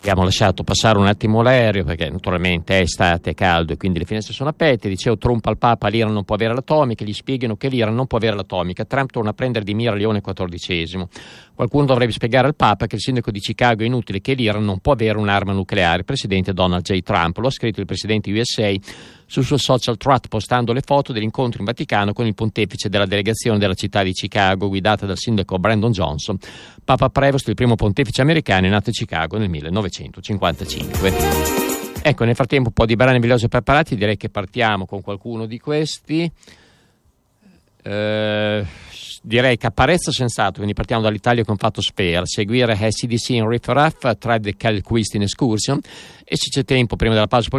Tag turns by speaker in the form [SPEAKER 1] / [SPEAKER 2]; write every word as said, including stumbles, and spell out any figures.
[SPEAKER 1] Abbiamo lasciato passare un attimo l'aereo perché naturalmente è estate, è caldo e quindi le finestre sono aperte. Dicevo, Trump al Papa, l'Iran non può avere l'atomica, gli spiegano che l'Iran non può avere l'atomica. Trump torna a prendere di mira Leone quattordicesimo. Qualcuno dovrebbe spiegare al Papa che il sindaco di Chicago è inutile, che l'Iran non può avere un'arma nucleare. Presidente Donald J. Trump, lo ha scritto il presidente U S A sul suo social thread, postando le foto dell'incontro in Vaticano con il pontefice della delegazione della città di Chicago guidata dal sindaco Brandon Johnson. Papa Prevost, il primo pontefice americano, è nato a Chicago nel millenovecentocinquantacinque. Ecco, nel frattempo un po' di brani veloci preparati, direi che partiamo con qualcuno di questi. Eh, direi Caparezza sensato, quindi partiamo dall'Italia con Fatto Spera, seguire A C D C in Riff Raff, Thread the Calquist in Excursion, e se c'è tempo prima della pausa